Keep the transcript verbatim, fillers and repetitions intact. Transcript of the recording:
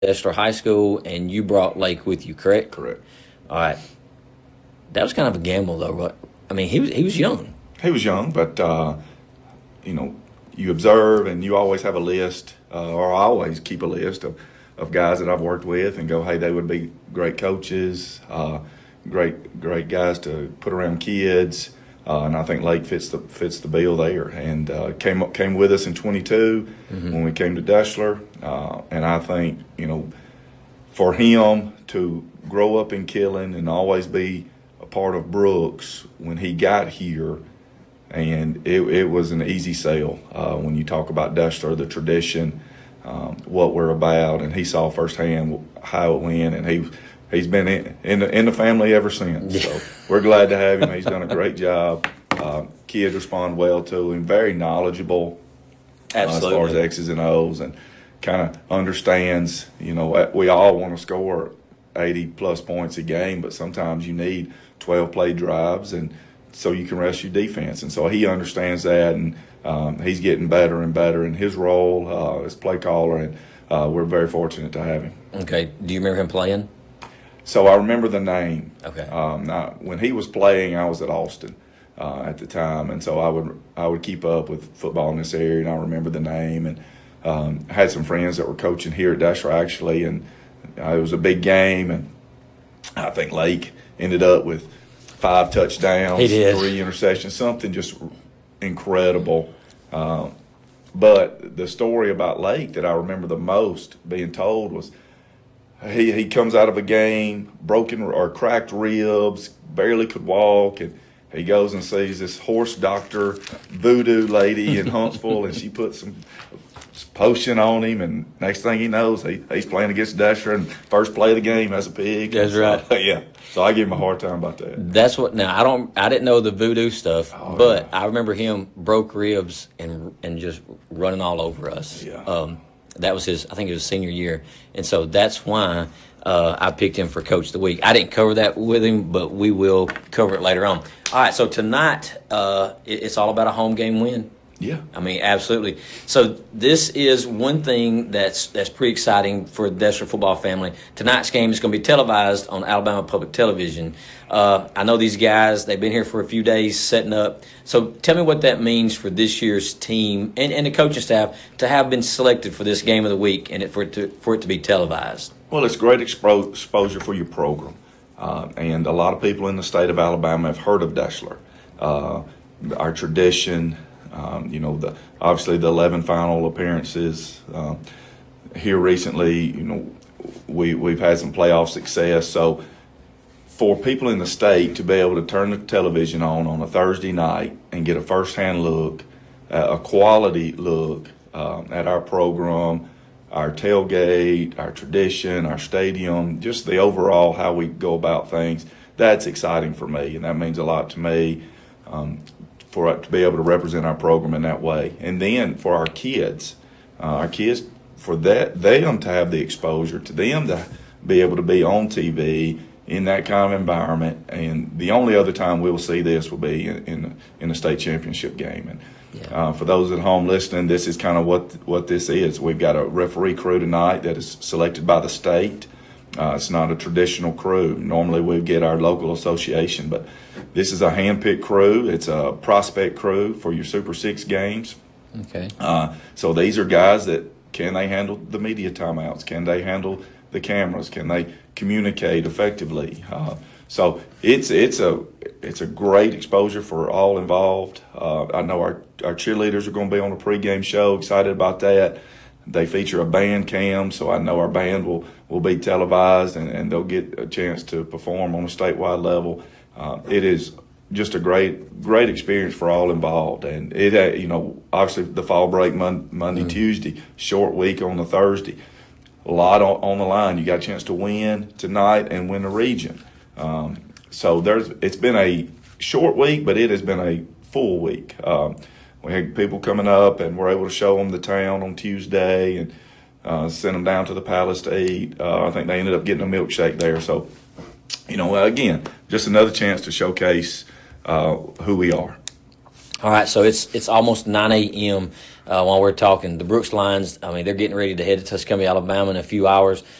Deshler High School, and you brought Lake with you, correct? Correct. All right. That was kind of a gamble, though. Right? I mean, he was he was young. He was young, but uh, you know, you observe, and you always have a list, uh, or I always keep a list of, of guys that I've worked with, and go, hey, they would be great coaches, uh, great great guys to put around kids, uh, and I think Lake fits the fits the bill there. And uh, came up, came with us in twenty-two mm-hmm. when we came to Deshler, uh, and I think you know, for him to grow up in Killen and always be a part of Brooks when he got here. And it, it was an easy sale uh, when you talk about Deshler, the tradition, um, what we're about, and he saw firsthand how it went, and he he's been in in the, in the family ever since. So we're glad to have him. He's done a great job. Uh, kids respond well to him. Very knowledgeable, Absolutely. Uh, as far as X's and O's, and kind of understands. You know, we all want to score eighty plus points a game, but sometimes you need twelve play drives and so you can rest your defense. And so he understands that, and um, he's getting better and better in his role uh, as play caller, and uh, we're very fortunate to have him. Okay. Do you remember him playing? So I remember the name. Okay. Um, now, when he was playing, I was at Austin uh, at the time, and so I would I would keep up with football in this area, and I remember the name, and um, I had some friends that were coaching here at Deshler actually, and uh, it was a big game, and I think Lake ended up with five touchdowns, he did. three interceptions, something just incredible. Um, but the story about Lake that I remember the most being told was he, he comes out of a game, broken or cracked ribs, barely could walk, and he goes and sees this horse doctor voodoo lady in Huntsville, and she puts some potion on him, and next thing he knows, he, he's playing against Deshler, and first play of the game as a pig. That's so, right. Yeah. So I give him a hard time about that. That's what. Now I don't. I didn't know the voodoo stuff, oh, but yeah. I remember him broke ribs and and just running all over us. Yeah. Um, that was his. I think it was senior year, and so that's why uh, I picked him for Coach of the Week. I didn't cover that with him, but we will cover it later on. All right. So tonight, uh, it, it's all about a home game win. Yeah. I mean, absolutely. So this is one thing that's that's pretty exciting for the Deshler football family. Tonight's game is going to be televised on Alabama Public Television. Uh, I know these guys, they've been here for a few days setting up. So tell me what that means for this year's team and, and the coaching staff to have been selected for this game of the week and it, for, it to, for it to be televised. Well, it's great expo- exposure for your program. Uh, and a lot of people in the state of Alabama have heard of Deshler. Uh, our tradition, Um, you know, the obviously the eleven final appearances um, here recently. You know, we we've had some playoff success. So for people in the state to be able to turn the television on on a Thursday night and get a firsthand look, uh, a quality look um, at our program, our tailgate, our tradition, our stadium, just the overall how we go about things, that's exciting for me, and that means a lot to me. Um, for it to be able to represent our program in that way. And then for our kids, uh, our kids, for that them to have the exposure, to them to be able to be on T V in that kind of environment. And the only other time we'll see this will be in in, in a state championship game. And yeah. uh, for those at home listening, this is kind of what, what this is. We've got a referee crew tonight that is selected by the state. Uh, it's not a traditional crew. Normally we get our local association, but this is a hand-picked crew. It's a prospect crew for your Super Six games. Okay. Uh, so these are guys that, can they handle the media timeouts? Can they handle the cameras? Can they communicate effectively? Uh, so it's it's a it's a great exposure for all involved. Uh, I know our our cheerleaders are going to be on a pregame show. Excited about that. They feature a band cam, so I know our band will, will be televised, and, and they'll get a chance to perform on a statewide level. Uh, it is just a great great experience for all involved, and it uh, you know obviously the fall break mon- Monday, mm-hmm. Tuesday, short week on the Thursday, a lot on, on the line. You got a chance to win tonight and win the region. Um, so there's it's been a short week, but it has been a full week. Um, We had people coming up, and we're able to show them the town on Tuesday and uh, send them down to the Palace to eat. Uh, I think they ended up getting a milkshake there. So, you know, again, just another chance to showcase uh, who we are. All right, so it's it's almost nine a.m. uh, while we're talking. The Brooks Lions, I mean, they're getting ready to head to Tuscumbia, Alabama in a few hours.